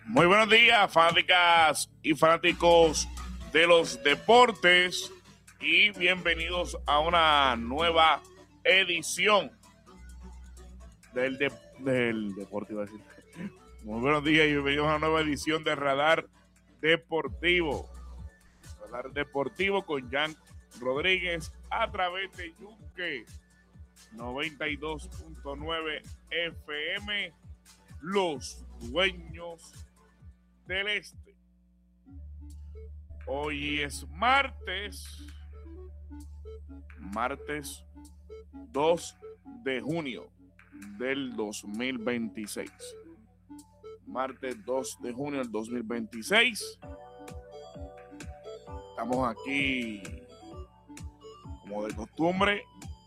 Muy buenos días, fanáticas y fanáticos de los deportes, y bienvenidos a una nueva edición del deporte, iba a decir. Muy buenos días y bienvenidos a una nueva edición de Radar Deportivo. Radar Deportivo con Jan Rodríguez a través de Yunque 92.9 FM, los dueños del este. Hoy es martes 2 de junio del 2026. Martes 2 de junio del 2026. Estamos aquí, como de costumbre,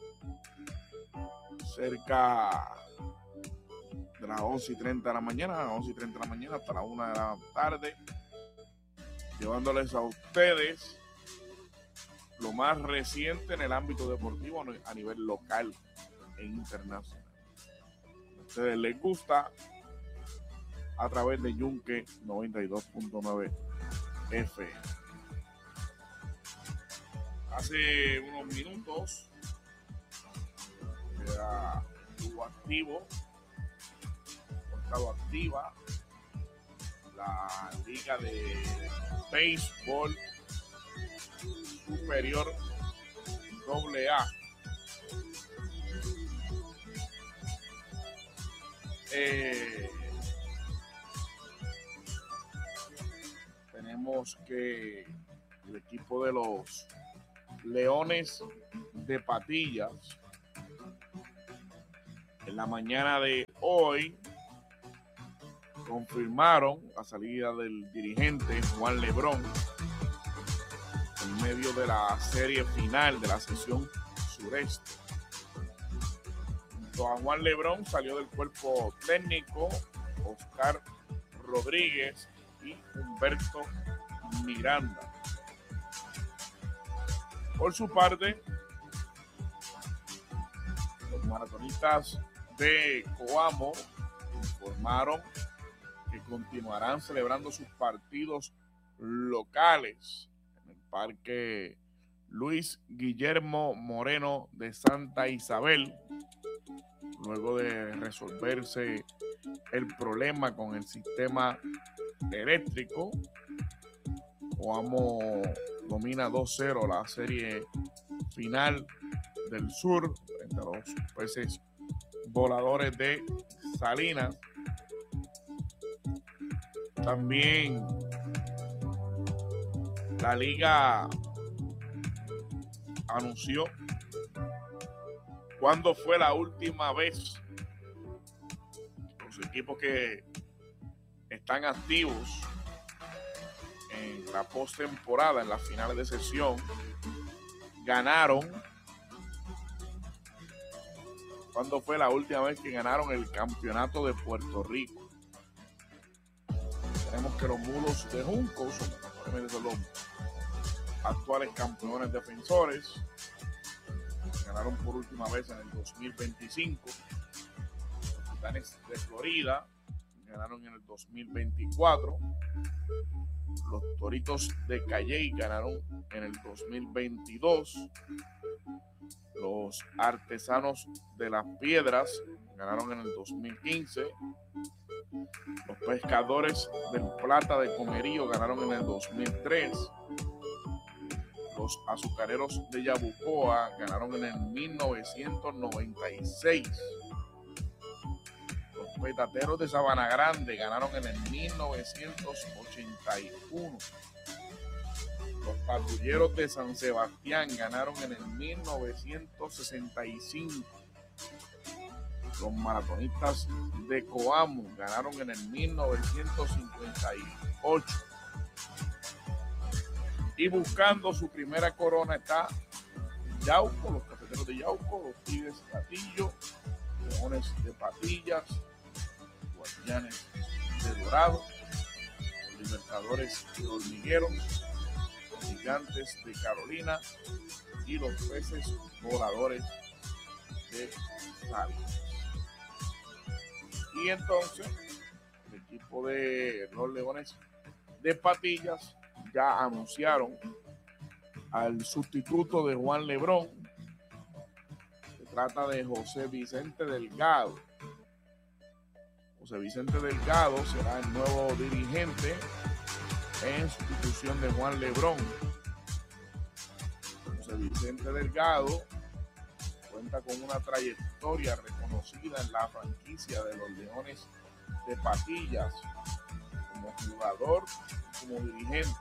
cerca de las 11:30 de la mañana, hasta la 1 de la tarde, llevándoles a ustedes lo más reciente en el ámbito deportivo a nivel local e internacional. A ustedes les gusta a través de Yunque 92.9 FM. Hace unos minutos estuvo activa la Liga de Béisbol Superior AA. Tenemos que el equipo de los Leones de Patillas en la mañana de hoy confirmaron la salida del dirigente Juan Lebrón en medio de la serie final de la sesión sureste. Junto a Juan Lebrón salió del cuerpo técnico Oscar Rodríguez y Humberto Miranda. Por su parte, los maratonistas de Coamo informaron que continuarán celebrando sus partidos locales en el Parque Luis Guillermo Moreno de Santa Isabel, luego de resolverse el problema con el sistema eléctrico. Coamo domina 2-0 la serie final del sur entre los peces voladores de Salinas. También la liga anunció cuándo fue la última vez los equipos que están activos en la postemporada, en las finales de sesión, ganaron. ¿Cuándo fue la última vez que ganaron el campeonato de Puerto Rico? Tenemos que los Mulos de Junco son los actuales campeones defensores. Ganaron por última vez en el 2025. Los Titanes de Florida ganaron en el 2024. Los Toritos de Calley ganaron en el 2022. Los Artesanos de las Piedras ganaron en el 2015. Los Pescadores del Plata de Comerío ganaron en el 2003. Los Azucareros de Yabucoa ganaron en el 1996. Los Petateros de Sabana Grande ganaron en el 1981. Los Patrulleros de San Sebastián ganaron en el 1965. Los Maratonistas de Coamo ganaron en el 1958. Y buscando su primera corona está Yauco, los Cafeteros de Yauco, los Tigres de Patillo, Leones de Patillas, Guardianes de Dorado, los Libertadores de Hormigueros, los Gigantes de Carolina y los Peces Voladores de Salinas. Y entonces, el equipo de los Leones de Patillas ya anunciaron al sustituto de Juan Lebrón. Se trata de José Vicente Delgado. José Vicente Delgado será el nuevo dirigente en sustitución de Juan Lebrón. José Vicente Delgado cuenta con una trayectoria reconocida en la franquicia de los Leones de Patillas como jugador y como dirigente.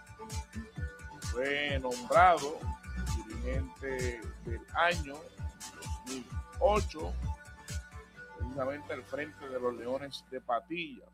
Fue nombrado dirigente del año 2008, precisamente al frente de los Leones de Patillas.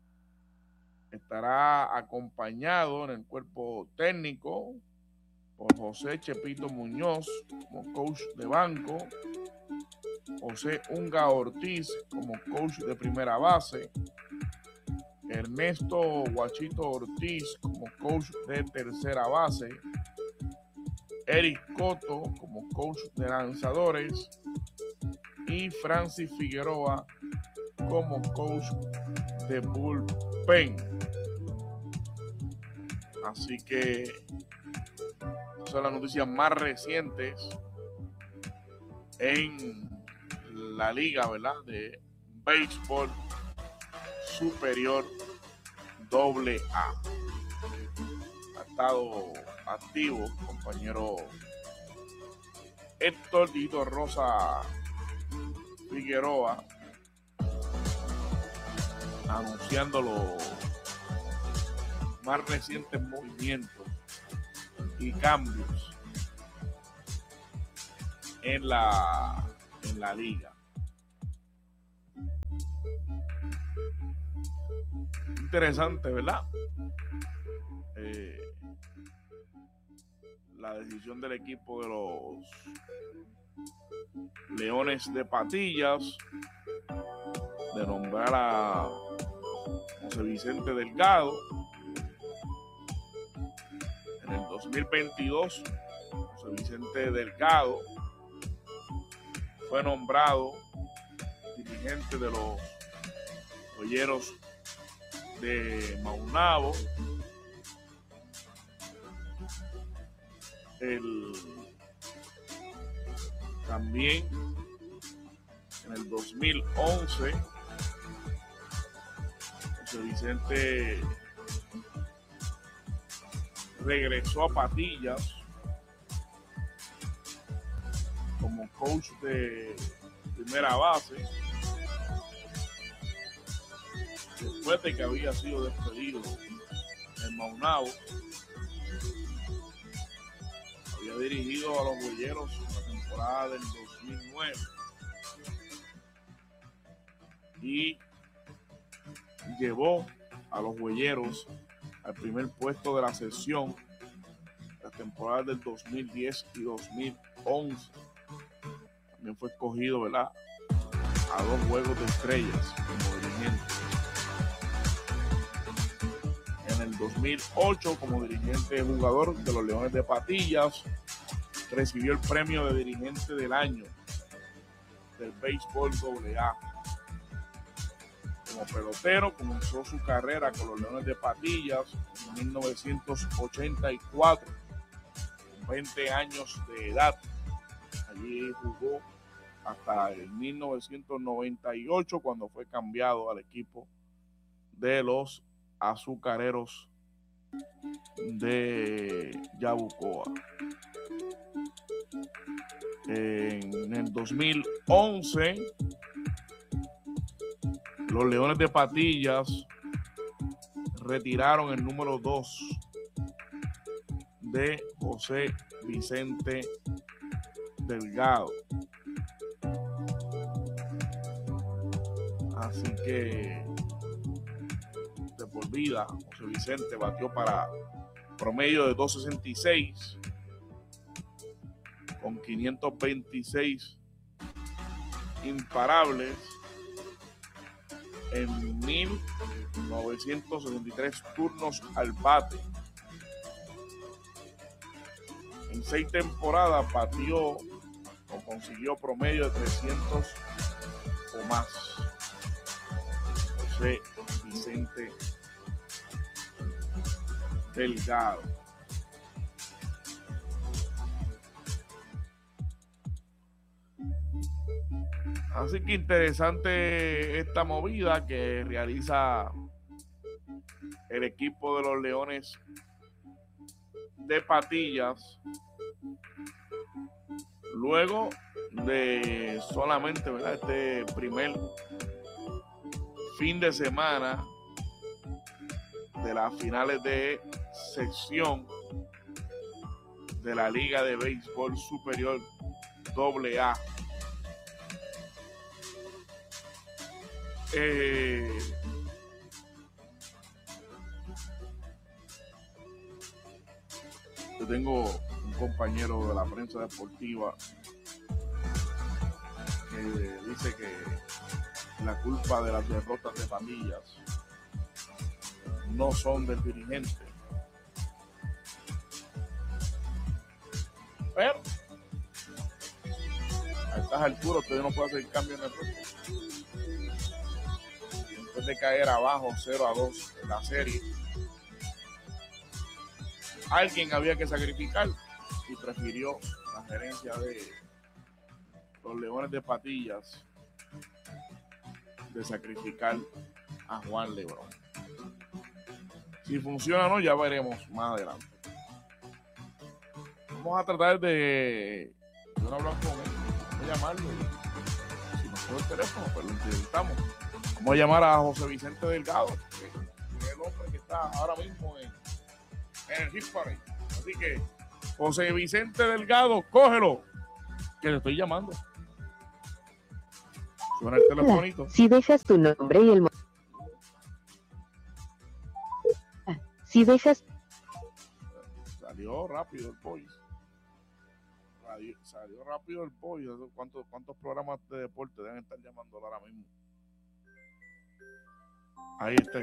Estará acompañado en el cuerpo técnico por José Chepito Muñoz como coach de banco, José Unga Ortiz como coach de primera base, Ernesto Guachito Ortiz como coach de tercera base, Eric Coto como coach de lanzadores y Francis Figueroa como coach de bullpen. Así que esas son las noticias más recientes en la liga, ¿verdad?, de béisbol superior AA. Ha estado activo compañero Héctor Tito Rosa Figueroa anunciando los más recientes movimientos y cambios en la liga. Interesante, ¿verdad? La decisión del equipo de los Leones de Patillas de nombrar a José Vicente Delgado. En el 2022, José Vicente Delgado fue nombrado dirigente de los Joyeros de Maunabo. También en el 2011, José Vicente regresó a Patillas como coach de primera base después de que había sido despedido en Maunabo. Había dirigido a los Boyeros en la temporada del 2009 y llevó a los Boyeros al primer puesto de la sesión la temporada del 2010 y 2011. También fue escogido, ¿verdad?, a 2 juegos de estrellas como dirigente. En el 2008, como dirigente jugador de los Leones de Patillas, recibió el premio de dirigente del año del béisbol AA. Como pelotero, comenzó su carrera con los Leones de Patillas en 1984, con 20 años de edad. Allí jugó hasta el 1998, cuando fue cambiado al equipo de los Azucareros de Yabucoa. En el 2011, los Leones de Patillas retiraron el número 2 de José Vicente Delgado. Así que de por vida, José Vicente batió para promedio de 266 con 526 imparables en 1973 turnos al bate. En 6 temporadas batió o consiguió promedio de 300 o más. José Vicente Delgado. Así que interesante esta movida que realiza el equipo de los Leones de Patillas luego de solamente, ¿verdad?, este primer fin de semana de las finales de sección de la Liga de Béisbol Superior AA. Yo tengo un compañero de la prensa deportiva que dice que la culpa de las derrotas de Patillas no son del dirigente, pero a estas alturas usted no puede hacer cambio en el roster. Después de caer abajo 0-2 en la serie, alguien había que sacrificar y prefirió la gerencia de los Leones de Patillas de sacrificar a Juan Lebrón. Si funciona o no, ya veremos más adelante. Vamos a tratar de no hablar con él, vamos a llamarlo. Si nos coge el teléfono, pues lo intentamos. Vamos a llamar a José Vicente Delgado, que es el hombre que está ahora mismo en el Hit Parade. Así que, José Vicente Delgado, cógelo, que le estoy llamando. Suena el telefonito. Si dejas tu nombre y el... Si dejas... Salió rápido el pollo. Salió rápido el pollo. ¿Cuántos programas de deporte deben estar llamando ahora mismo? Ahí está.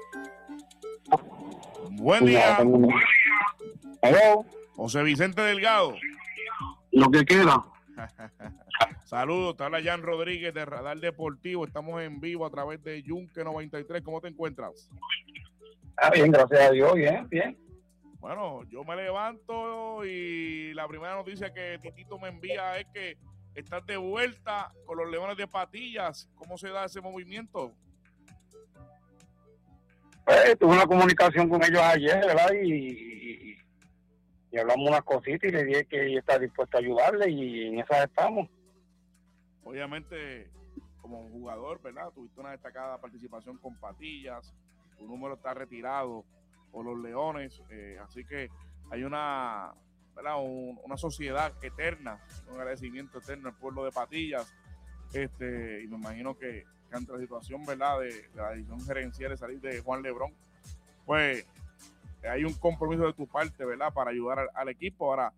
Buen día. Hello. José Vicente Delgado. Lo que queda. Saludos, te habla Jan Rodríguez de Radar Deportivo. Estamos en vivo a través de Yunque 93. ¿Cómo te encuentras? Bien, gracias a Dios, bien. Bueno, yo me levanto y la primera noticia que Titito me envía es que estás de vuelta con los Leones de Patillas. ¿Cómo se da ese movimiento? Pues tuve una comunicación con ellos ayer, ¿verdad? Y hablamos unas cositas y le dije que ella está dispuesta a ayudarle y en esas estamos. Obviamente, como jugador, ¿verdad? Tuviste una destacada participación con Patillas, tu número está retirado por los Leones, así que hay una, ¿verdad?, una sociedad eterna, un agradecimiento eterno al pueblo de Patillas, y me imagino que ante la situación, ¿verdad?, de la decisión gerencial de salir de Juan Lebrón, pues hay un compromiso de tu parte, ¿verdad?, para ayudar al equipo. Ahora,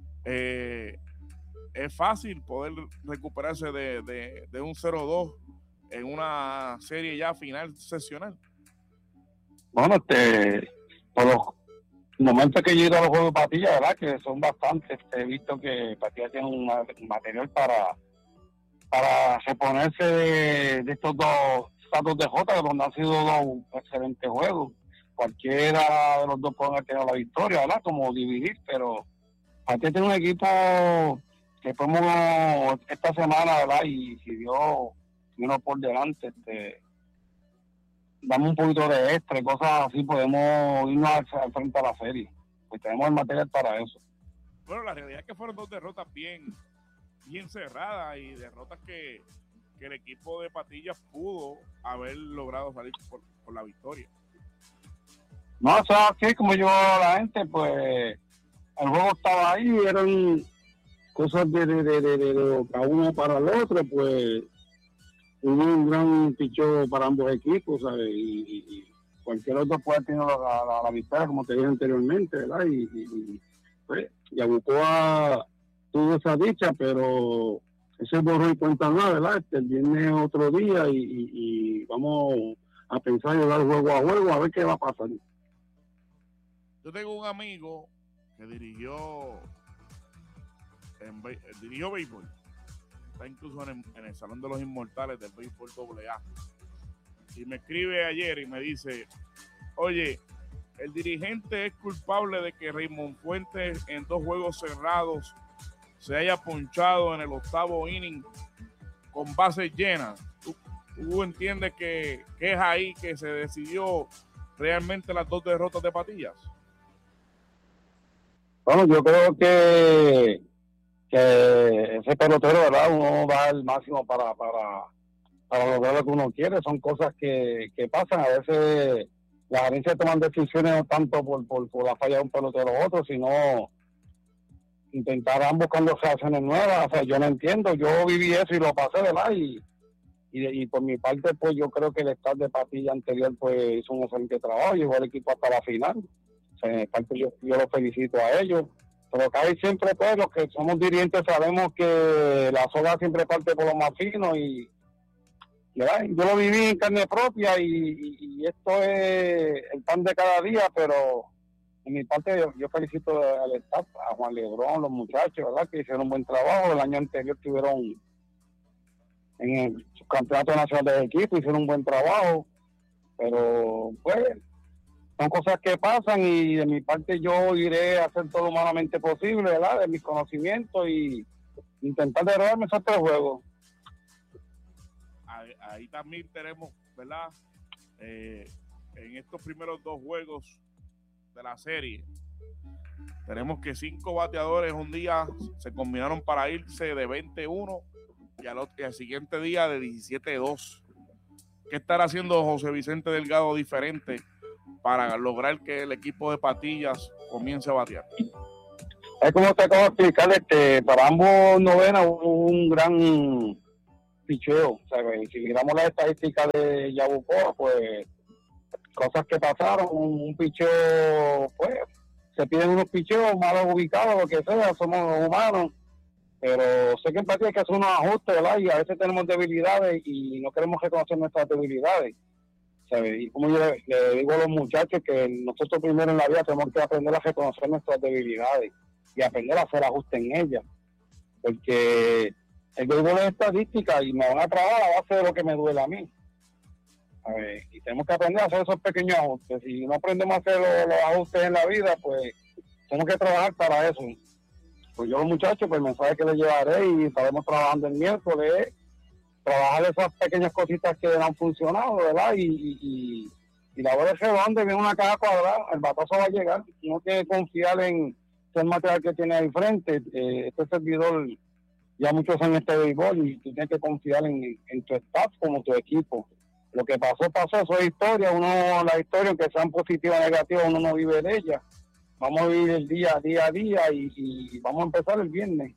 es fácil poder recuperarse de un 0-2 en una serie ya final sesional. Bueno, por los momentos que yo he ido a los juegos de Patillas, ¿verdad? Que son bastantes. He visto que Patillas tiene un material para reponerse de estos dos derrotas, donde han sido dos excelentes juegos. Cualquiera de los dos puede tener la victoria, ¿verdad? Como dividir, pero Patillas tiene un equipo que podemos esta semana, ¿verdad? Y si Dios vino por delante, damos un poquito de extra y cosas así, podemos irnos al frente a la serie. Pues tenemos el material para eso. Bueno, la realidad es que fueron dos derrotas bien cerradas y derrotas que el equipo de Patillas pudo haber logrado salir por la victoria. No, o sea, que como yo la gente, pues el juego estaba ahí, eran cosas de cada uno para el otro, pues hubo un gran pichón para ambos equipos, ¿sabes? Y cualquier otro puede tener la victoria, como te dije anteriormente, ¿verdad? Pues, Yabucoa tuvo esa dicha, pero ese borrón y cuenta nada, ¿verdad? El viernes otro día y vamos a pensar y dar juego a juego a ver qué va a pasar. Yo tengo un amigo que dirigió béisbol. Está incluso en el Salón de los Inmortales del béisbol AA. y me escribe ayer y me dice, oye, el dirigente es culpable de que Raymond Fuentes en 2 juegos cerrados se haya ponchado en el 8º inning con bases llenas. ¿Tú entiendes que es ahí que se decidió realmente las 2 derrotas de Patillas? Bueno, yo creo que ese pelotero, ¿verdad? Uno da el máximo para lograr lo que uno quiere. Son cosas que pasan. A veces las gerencias toman decisiones no tanto por la falla de un pelotero u otro, sino intentarán buscando reacciones nuevas. O sea, yo no entiendo. Yo viví eso y lo pasé, ¿verdad? Y por mi parte, pues yo creo que el staff de Patilla anterior pues hizo un excelente trabajo, llevó al equipo hasta la final. O sea, en el parte yo los felicito a ellos. Pero casi siempre, pues, los que somos dirigentes sabemos que la soga siempre parte por lo más fino y ¿verdad? Yo lo viví en carne propia y esto es el pan de cada día, pero en mi parte yo felicito al staff, a Juan Lebrón, los muchachos, ¿verdad? Que hicieron un buen trabajo. El año anterior estuvieron en el campeonato nacional de equipo, hicieron un buen trabajo, pero pues son cosas que pasan y de mi parte yo iré a hacer todo lo humanamente posible, ¿verdad? De mis conocimientos y intentar derrotarme esos 3 juegos. Ahí también tenemos, ¿verdad? En estos primeros 2 juegos de la serie, tenemos que 5 bateadores un día se combinaron para irse de 21 y al siguiente día de 17-2. ¿Qué estará haciendo José Vicente Delgado diferente para lograr que el equipo de Patillas comience a batear? Es como te acabo de explicar, para ambos novenas hubo un gran picheo. O sea, si miramos las estadísticas de Yabucoa, pues cosas que pasaron, un picheo, pues se piden unos picheos malos ubicados, lo que sea, somos humanos, pero sé que en Patillas hay que hacer unos ajustes, ¿verdad? Y a veces tenemos debilidades y no queremos reconocer nuestras debilidades, ¿sabes? Y como yo le digo a los muchachos que nosotros primero en la vida tenemos que aprender a reconocer nuestras debilidades y aprender a hacer ajustes en ellas, porque el béisbol es estadística y me van a trabajar a base de lo que me duele a mí. A ver, y tenemos que aprender a hacer esos pequeños ajustes. Si no aprendemos a hacer los ajustes en la vida, pues tenemos que trabajar para eso. Pues yo, los muchachos, pues el mensaje que les llevaré y estaremos trabajando el miércoles es trabajar esas pequeñas cositas que han funcionado, ¿verdad? Y la bola es redonda, viene una caja cuadrada, el batazo va a llegar. No tiene que confiar en el material que tiene ahí frente. Este servidor ya muchos años este béisbol y tú tienes que confiar en tu staff como tu equipo. Lo que pasó, eso es historia. La historia, aunque sean positivas o negativas, uno no vive de ella. Vamos a vivir el día a día y vamos a empezar el viernes.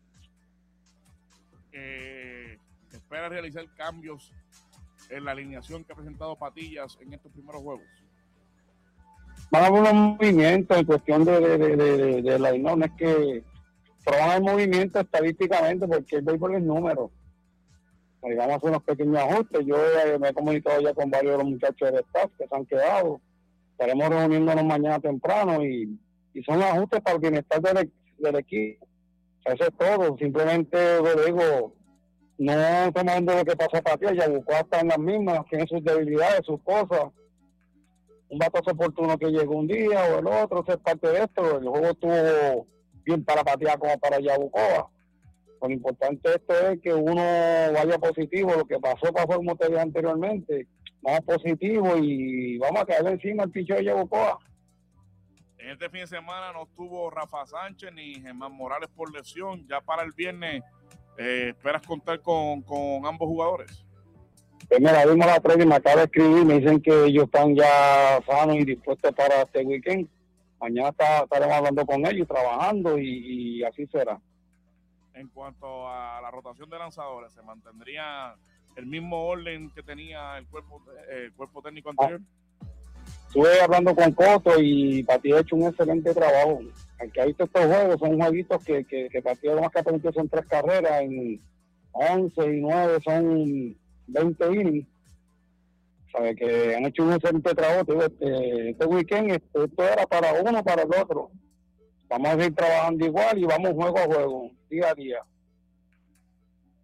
¿Espera realizar cambios en la alineación que ha presentado Patillas en estos primeros juegos? Van a haber unos movimientos en cuestión de la no es que trabajan el movimiento estadísticamente porque el béisbol es número. Ahí vamos a hacer unos pequeños ajustes. Yo me he comunicado ya con varios de los muchachos del staff que se han quedado. Estaremos reuniéndonos mañana temprano y son ajustes para el bienestar del equipo. Eso es todo. Simplemente lo digo, no estamos viendo lo que pasa para ti. Yabucoa está en las mismas, tiene sus debilidades, sus cosas. Un batazo oportuno que llegó un día o el otro, eso es parte de esto. El juego estuvo bien para Patillas como para Yabucoa. Lo importante de esto es que uno vaya positivo. Lo que pasó como te dije anteriormente. Vamos positivo y vamos a caerle encima al picho de Yabucoa. En este fin de semana no estuvo Rafa Sánchez ni Germán Morales por lesión. Ya para el viernes, ¿esperas contar con ambos jugadores? Pues mira, vimos la previa y me acaba de escribir. Me dicen que ellos están ya sanos y dispuestos para este weekend. Mañana estaremos hablando con ellos, trabajando y así será. En cuanto a la rotación de lanzadores, ¿se mantendría el mismo orden que tenía el cuerpo técnico anterior? Estuve hablando con Coto y Patí ha hecho un excelente trabajo. El que ha visto estos juegos son jueguitos que Patí lo más que ha permitido son 3 carreras, en 11 y 9 son 20 innings. Sabe que han hecho un excelente trabajo. Este weekend esto era para uno, para el otro. Vamos a seguir trabajando igual y vamos juego a juego, día a día.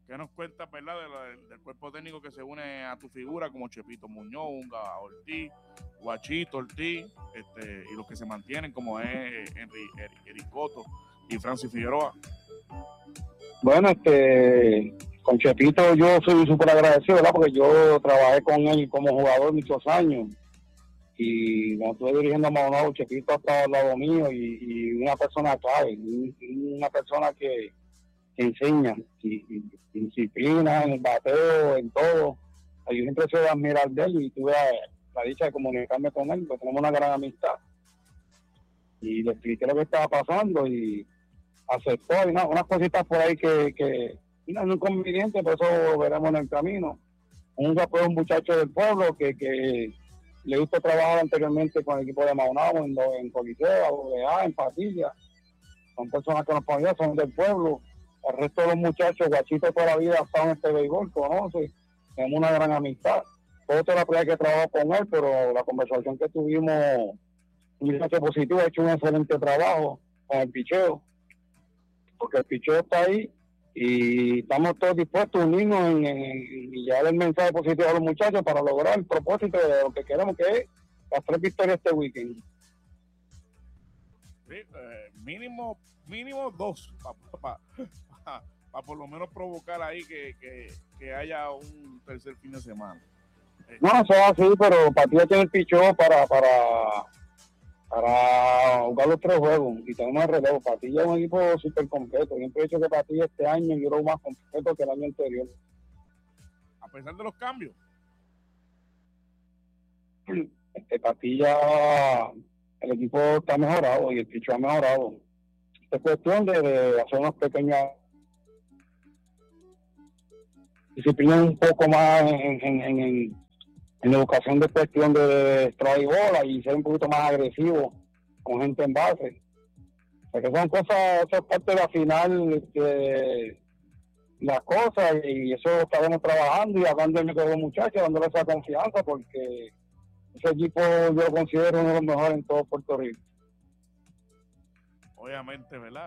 ¿Qué nos cuentas, verdad, del cuerpo técnico que se une a tu figura, como Chepito Muñoz, Unga Ortiz, Guachito Ortiz, y los que se mantienen, como es Eric Cotto y Francis Figueroa? Bueno, con Chepito yo soy súper agradecido, ¿verdad? Porque yo trabajé con él como jugador muchos años. Y cuando estuve dirigiendo a Maunabo, Chepito ha estado al lado mío y una persona clave, una persona que enseña, y disciplina en el bateo, en todo. Yo siempre soy de admirar de él y tuve la dicha de comunicarme con él, porque tenemos una gran amistad. Y le expliqué lo que estaba pasando y aceptó. Hay unas cositas por ahí que no es un inconveniente, pero eso veremos en el camino. Fue un muchacho del pueblo que le gusta trabajar anteriormente con el equipo de Maunabo, en Coliseo, en Patilla. Son personas que nos conocen, son del pueblo. El resto de los muchachos, Guachito toda la vida ha estado en este béisbol, conoce, tenemos una gran amistad. Toda la primera que trabajo con él, pero la conversación que tuvimos, un muchacho positivo, ha hecho un excelente trabajo con el picheo, porque el picheo está ahí y estamos todos dispuestos a unirnos y llevar el mensaje positivo a los muchachos para lograr el propósito de lo que queremos, que es las 3 victorias este weekend. Sí, mínimo 2 para por lo menos provocar ahí que haya un tercer fin de semana. No, eso es así, pero Patilla tiene el picheo para jugar los 3 juegos y tenemos el relevo. Patilla es un equipo súper completo. Siempre he dicho que Patilla este año yo creo más completo que el año anterior. A pesar de los cambios. Patilla, el equipo está mejorado y el picheo ha mejorado. Es cuestión de hacer unas pequeñas disciplinas un poco más en educación de cuestión de strike bola y ser un poquito más agresivo con gente en base. Porque son cosas, eso es parte de la final las cosas y eso estaremos trabajando y hablando con los muchachos, dándole esa confianza porque ese equipo yo lo considero uno de los mejores en todo Puerto Rico. Obviamente, ¿verdad?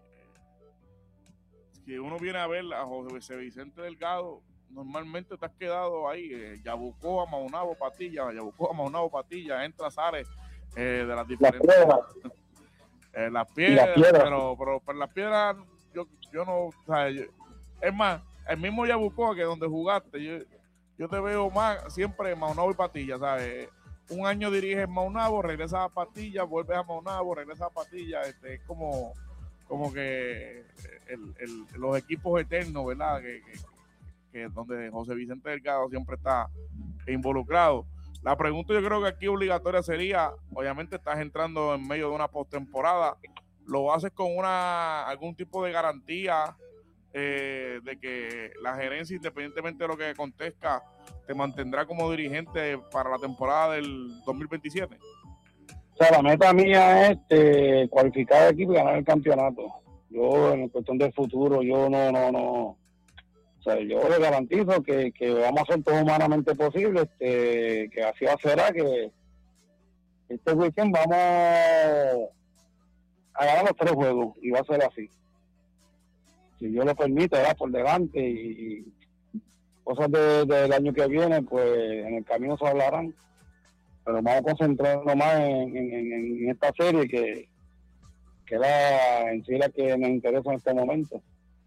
Si uno viene a ver a José Vicente Delgado, normalmente te has quedado ahí, Yabucoa, Maunabo, Patilla, entra Zares de las diferentes... Las piedras, pero las piedras yo no... O sea, es más, el mismo Yabucoa que donde jugaste, yo te veo más siempre Maunabo y Patilla, ¿sabes? Un año diriges Maunabo, regresas a Patilla, vuelves a Maunabo, regresas a Patilla, es como que los equipos eternos, ¿verdad? Que donde José Vicente Delgado siempre está involucrado. La pregunta yo creo que aquí obligatoria sería, obviamente estás entrando en medio de una postemporada, ¿lo haces con algún tipo de garantía de que la gerencia, independientemente de lo que acontezca, te mantendrá como dirigente para la temporada del 2027? O sea, la meta mía es cualificar el equipo y ganar el campeonato. Yo, en cuestión del futuro, yo no. O sea, yo le garantizo que vamos a hacer todo humanamente posible, que así será, que este weekend vamos a ganar los 3 juegos y va a ser así. Si Dios lo permite, ¿verdad? Por delante y cosas del año que viene, pues en el camino se hablarán. Pero vamos a concentrarnos más en esta serie que en sí la que nos interesa en este momento.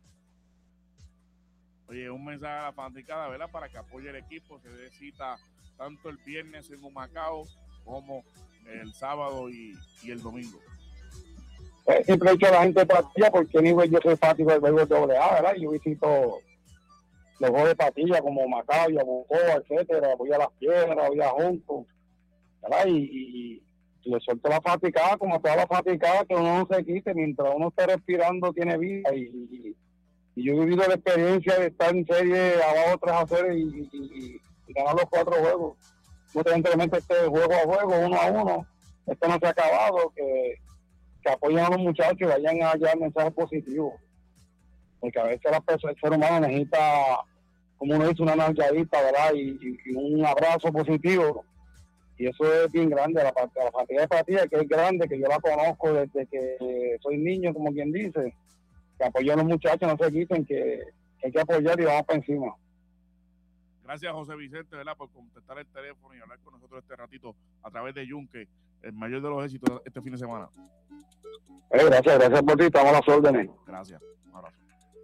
Oye, un mensaje a la fanaticada, ¿verdad? Para que apoye el equipo. Se dé cita tanto el viernes en Humacao como el sábado y el domingo. Siempre he dicho a la gente de Patilla, porque yo soy fanático del béisbol de AA, ¿verdad? Yo visito los juegos de Patilla como Humacao, Yabucoa, etcétera. Voy a Las Piedras, voy a Junco, ¿verdad? Y le suelto la fanaticada, como toda la fanaticada, que uno no se quite. Mientras uno esté respirando, tiene vida. Y yo he vivido la experiencia de estar en serie abajo 3-0 y ganar los 4 juegos. Simplemente juego a juego, 1-1. Esto no se ha acabado, que apoyen a los muchachos y vayan a llevar mensajes positivos. Porque a veces el ser humano necesita, como uno dice, una nalgadita, ¿verdad? Y un abrazo positivo. Y eso es bien grande. La partida de Patilla, que es grande, que yo la conozco desde que soy niño, como quien dice. Que apoyen a los muchachos, no se quiten, que hay que apoyar y vamos para encima. Gracias, José Vicente, ¿verdad?, por contestar el teléfono y hablar con nosotros este ratito a través de Yunque, el mayor de los éxitos este fin de semana. Gracias por ti, estamos a las órdenes. Gracias, un abrazo.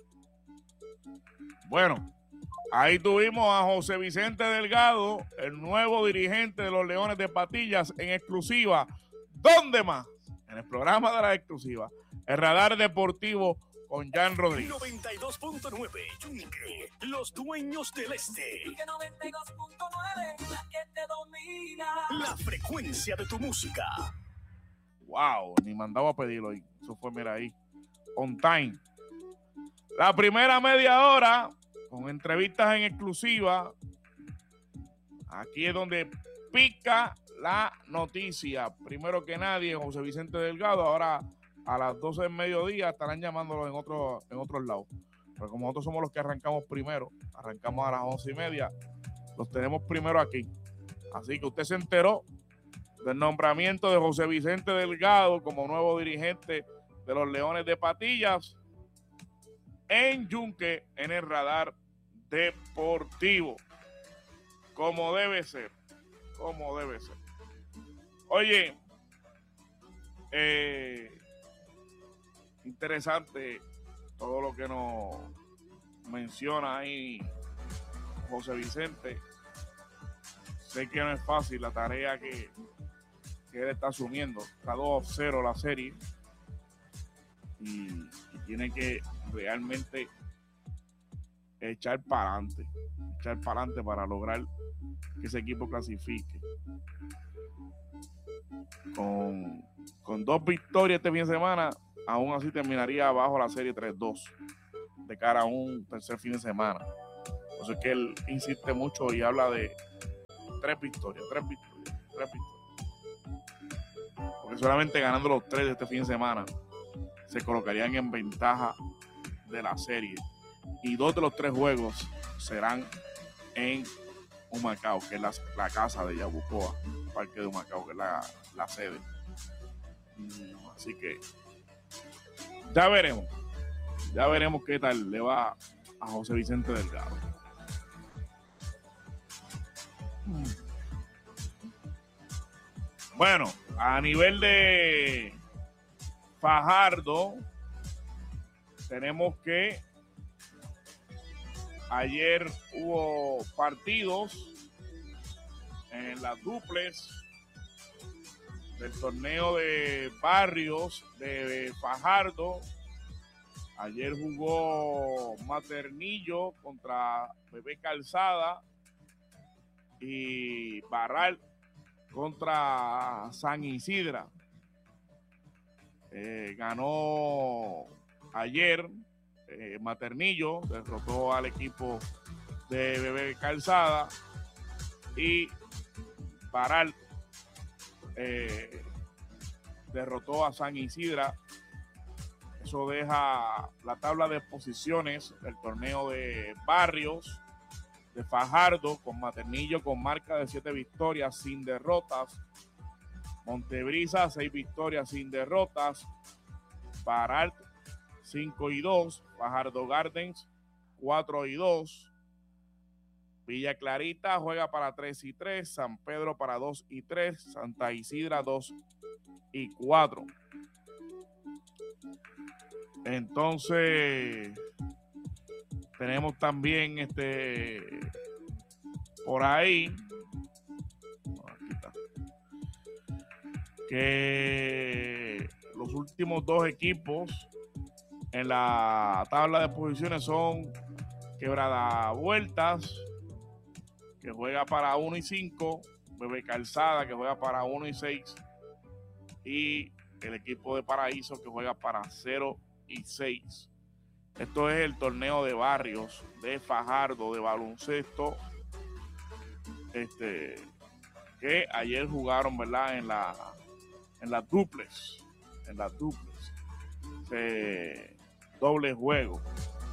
Bueno, ahí tuvimos a José Vicente Delgado, el nuevo dirigente de los Leones de Patillas, en exclusiva. ¿Dónde más? En el programa de la exclusiva, el Radar Deportivo con Jan Rodríguez. 92.9 Yunque, los dueños del este. 92.9, la que te domina. La frecuencia de tu música. Wow, ni mandaba a pedirlo hoy. Eso fue, mira ahí, on time. La primera media hora con entrevistas en exclusiva. Aquí es donde pica la noticia. Primero que nadie, José Vicente Delgado. Ahora a las 12 del mediodía estarán llamándolo en otros lados. Pero como nosotros somos los que arrancamos primero, arrancamos a las 11:30, los tenemos primero aquí. Así que usted se enteró del nombramiento de José Vicente Delgado como nuevo dirigente de los Leones de Patillas en Yunque, en el Radar Deportivo. Como debe ser. Oye, interesante todo lo que nos menciona ahí José Vicente. Sé que no es fácil la tarea que él está asumiendo. Está 2-0 la serie y tiene que realmente echar para adelante para lograr que ese equipo clasifique. Con 2 victorias este fin de semana, aún así terminaría abajo la serie 3-2 de cara a un tercer fin de semana. Por eso es que él insiste mucho y habla de 3 victorias. Porque solamente ganando los 3 de este fin de semana se colocarían en ventaja de la serie. Y 2 de los 3 juegos serán en Humacao, que es la casa de Yabucoa, Parque de Humacao, que es la sede. Así que ya veremos qué tal le va a José Vicente Delgado. Bueno, a nivel de Fajardo, tenemos que ayer hubo partidos en las duples del torneo de barrios de Fajardo. Ayer jugó Maternillo contra Bebé Calzada y Barral contra San Isidra. Ganó ayer Maternillo, derrotó al equipo de Bebé Calzada, y Barral derrotó a San Isidra. Eso deja la tabla de posiciones del torneo de barrios de Fajardo, con Maternillo con marca de 7 victorias sin derrotas, Montebrisa 6 victorias sin derrotas, Barral 5-2, Fajardo Gardens 4-2, Villa Clarita juega para 3-3, San Pedro para 2-3, Santa Isidra 2-4. Entonces tenemos también por ahí, aquí está, que los últimos 2 equipos en la tabla de posiciones son Quebrada Vueltas, que juega para 1-5, Bebé Calzada, que juega para 1-6, y el equipo de Paraíso, que juega para 0-6. Esto es el torneo de barrios de Fajardo de baloncesto, que ayer jugaron, ¿verdad?, en las duples, doble juego.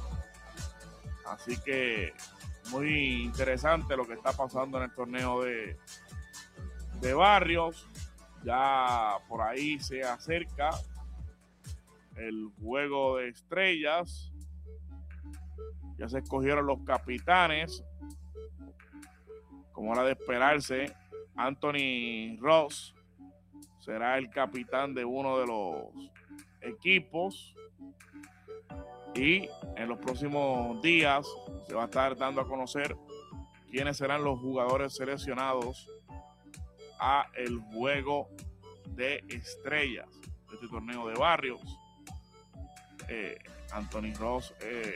Así que muy interesante lo que está pasando en el torneo de barrios. Ya por ahí se acerca el juego de estrellas. Ya se escogieron los capitanes, como era de esperarse. Anthony Ross será el capitán de uno de los equipos y en los próximos días se va a estar dando a conocer quiénes serán los jugadores seleccionados a el juego de estrellas de este torneo de barrios. Anthony Ross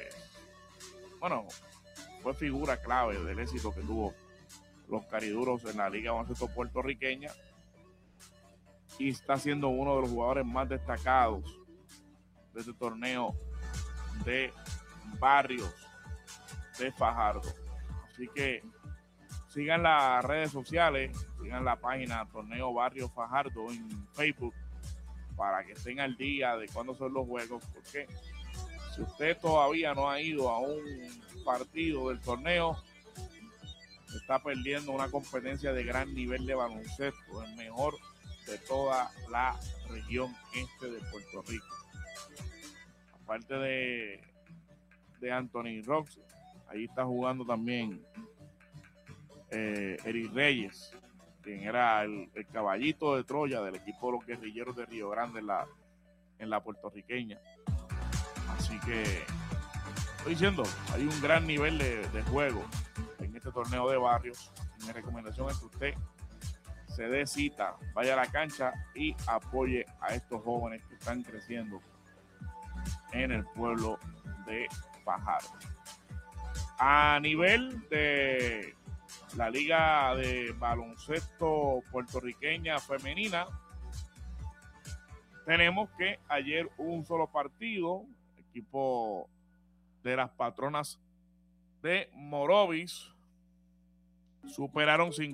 fue figura clave del éxito que tuvo los cariduros en la Liga de Baloncesto puertorriqueña y está siendo uno de los jugadores más destacados de este torneo de barrios de Fajardo. Así que sigan las redes sociales, sigan la página Torneo Barrio Fajardo en Facebook para que estén al día de cuándo son los juegos, porque si usted todavía no ha ido a un partido del torneo, está perdiendo una competencia de gran nivel de baloncesto, el mejor de toda la región este de Puerto Rico. Aparte de Anthony Ross, ahí está jugando también Eric Reyes, quien era el caballito de Troya del equipo de los Guerrilleros de Río Grande en la puertorriqueña. Así que estoy diciendo, hay un gran nivel de juego en este torneo de barrios. Mi recomendación es que usted se dé cita, vaya a la cancha y apoye a estos jóvenes que están creciendo en el pueblo de Fajardo. A nivel de la Liga de Baloncesto Puertorriqueña Femenina, tenemos que ayer hubo un solo partido, equipo de las Patronas de Morovis superaron